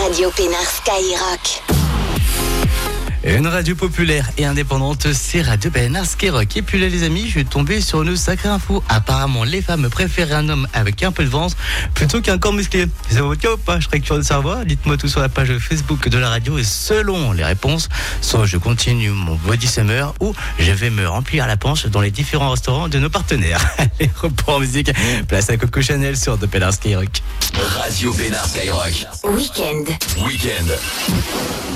Radio Pénard Skyrock. Une radio populaire et indépendante, c'est Radio Pénard Skyrock. Et puis là les amis, je suis tombé sur une sacrée info. Apparemment, les femmes préfèrent un homme avec un peu de ventre plutôt qu'un corps musclé. C'est votre cas ou pas? Je serais curieux de savoir. Dites-moi tout sur la page Facebook de la radio et selon les réponses, soit je continue mon body summer ou je vais me remplir la panche dans les différents restaurants de nos partenaires. Allez, repos en musique. Place à Coco Chanel sur Radio Pénard Skyrock. Radio Pénard Skyrock. Week-end.